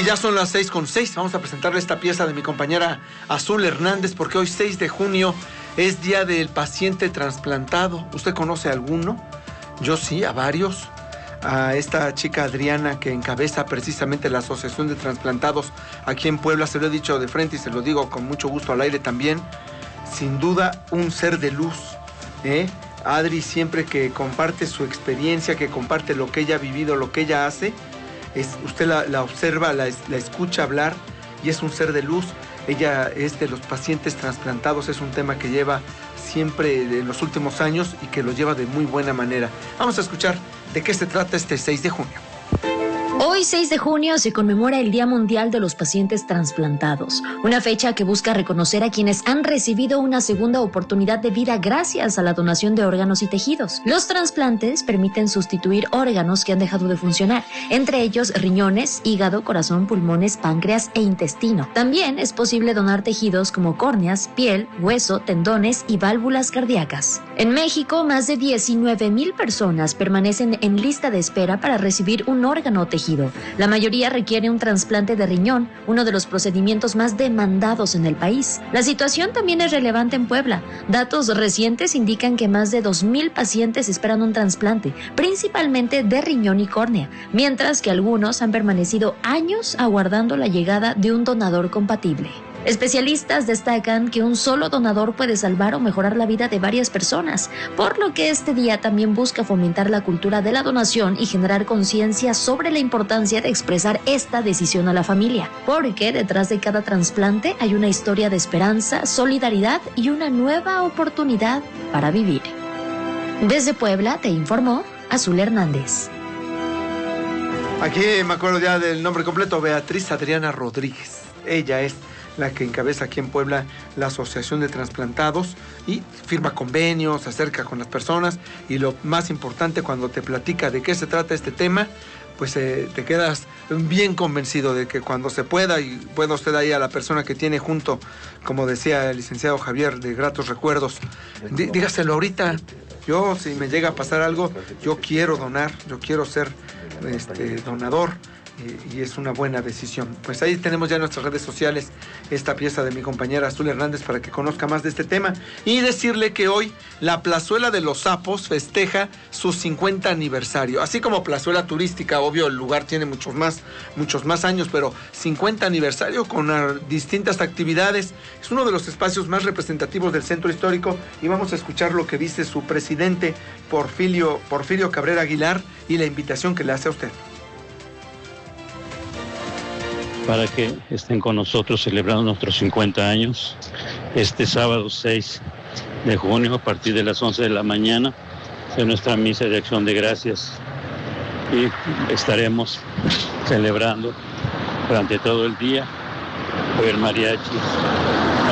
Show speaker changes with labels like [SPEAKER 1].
[SPEAKER 1] ya son las 6:06. Vamos a presentarle esta pieza de mi compañera Azul Hernández, porque hoy 6 de junio es Día del Paciente Trasplantado. ¿Usted conoce a alguno? Yo sí, a varios. A esta chica Adriana, que encabeza precisamente la Asociación de Transplantados aquí en Puebla. Se lo he dicho de frente y se lo digo con mucho gusto al aire también. Sin duda, un ser de luz, Adri, siempre que comparte su experiencia, que comparte lo que ella ha vivido, lo que ella hace, usted la observa, la escucha hablar y es un ser de luz. Ella es de los pacientes trasplantados, es un tema que lleva siempre en los últimos años y que lo lleva de muy buena manera. Vamos a escuchar de qué se trata este 6 de junio.
[SPEAKER 2] Hoy, 6 de junio, se conmemora el Día Mundial de los Pacientes Transplantados, una fecha que busca reconocer a quienes han recibido una segunda oportunidad de vida gracias a la donación de órganos y tejidos. Los trasplantes permiten sustituir órganos que han dejado de funcionar, entre ellos riñones, hígado, corazón, pulmones, páncreas e intestino. También es posible donar tejidos como córneas, piel, hueso, tendones y válvulas cardíacas. En México, más de 19,000 personas permanecen en lista de espera para recibir un órgano o tejido. La mayoría requiere un trasplante de riñón, uno de los procedimientos más demandados en el país. La situación también es relevante en Puebla. Datos recientes indican que más de 2,000 pacientes esperan un trasplante, principalmente de riñón y córnea, mientras que algunos han permanecido años aguardando la llegada de un donador compatible. Especialistas destacan que un solo donador puede salvar o mejorar la vida de varias personas, por lo que este día también busca fomentar la cultura de la donación y generar conciencia sobre la importancia de expresar esta decisión a la familia, porque detrás de cada trasplante hay una historia de esperanza, solidaridad y una nueva oportunidad para vivir. Desde Puebla te informó Azul Hernández.
[SPEAKER 1] Aquí me acuerdo ya del nombre completo, Beatriz Adriana Rodríguez. Ella es la que encabeza aquí en Puebla la Asociación de Transplantados y firma convenios, se acerca con las personas y lo más importante, cuando te platica de qué se trata este tema, pues te quedas bien convencido de que cuando se pueda, y pueda usted ahí a la persona que tiene junto, como decía el licenciado Javier, de gratos recuerdos, dígaselo ahorita. Yo, si me llega a pasar algo, yo quiero donar, yo quiero ser donador. Y es una buena decisión. Pues ahí tenemos ya en nuestras redes sociales esta pieza de mi compañera Azul Hernández para que conozca más de este tema. Y decirle que hoy la Plazuela de los Sapos festeja su 50 aniversario. Así como plazuela turística, obvio, el lugar tiene muchos más años, pero 50 aniversario con distintas actividades. Es uno de los espacios más representativos del centro histórico y vamos a escuchar lo que dice su presidente Porfirio Cabrera Aguilar y la invitación que le hace a usted.
[SPEAKER 3] Para que estén con nosotros celebrando nuestros 50 años, este sábado 6 de junio a partir de las 11 de la mañana, de nuestra misa de acción de gracias, y estaremos celebrando durante todo el día con el mariachi,